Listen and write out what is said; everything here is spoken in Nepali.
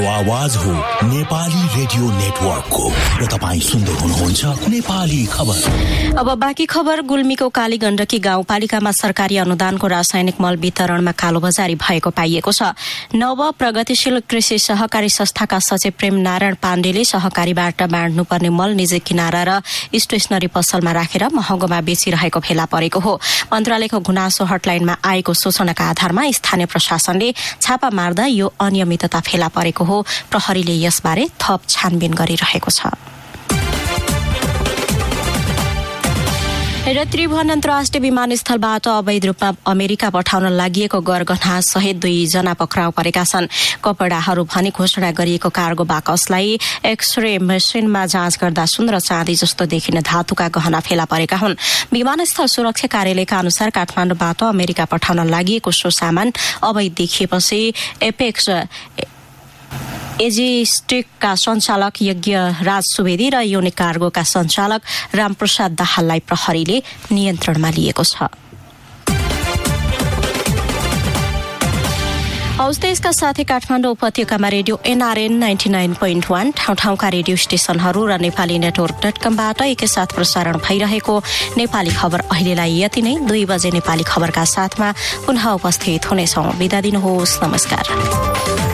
आवाज हो नेपाली रेडियो नेटवर्कको र तपाईं सुन्दै हुनुहुन्छ नेपाली खबर। अब बाँकी खबर। गुल्मीको कालीगण्डकी गाउँपालिकामा सरकारी अनुदानको रासायनिक मल वितरणमा कालोबजारी भएको पाइएको छ। नव प्रगतिशील कृषि सहकारी संस्थाका सचिव प्रेम नारायण पाण्डेले सहकारीबाट बाँड्नुपर्ने मल निजी किनारा र स्टेशनरी पसलमा राखेर महँगोमा बेचिरहेको फेला परेको हो। मन्त्रालयको गुनासो हटलाइनमा आएको सूचनाका आधारमा स्थानीय प्रशासनले छापा मार्दा यो अनियमितता फेला परेको हो। प्रहरीले यसबारे थप छानबिन गरिरहेको छ। र त्रिभुवन अन्तर्राष्ट्रिय विमानस्थलबाट अवैध रूपमा अमेरिका पठाउन लागि गरगहना सहित 2 जना पक्राउ परेका छन्। कपडाहरू भनी घोषणा गरिएको कार्गो बाकसलाई एक्सरे मेसिनमा जाँच गर्दा सुन र चाँदी जस्तो देखिने धातुका गहना फेला परेका हुन्। विमानस्थल सुरक्षा कार्यालयका अनुसार काठमाडौँबाट अमेरिका पठाउन लागि सो सामान अवैध देखिएपछि एपेक्स एजिस्टिकका सञ्चालक यज्ञ राज सुवेदी र योनिक कार्गोका सञ्चालक रामप्रसाद दाहाललाई प्रहरीले नियन्त्रणमा लिएको छ। हौस् यसका साथै काठमाडौँ उपत्यकामा रेडियो NRN 99.1 ठाउँ-ठाउँका रेडियो स्टेशनहरू र नेपाली नेटवर्क.com-बाट एकैसाथ प्रसारण भइरहेको नेपाली खबर अहिलेलाई यति नै। 2 बजे नेपाली खबरका साथमा पुनः उपस्थित हुनेछौं। बिदा दिनुहोस्। नमस्कार।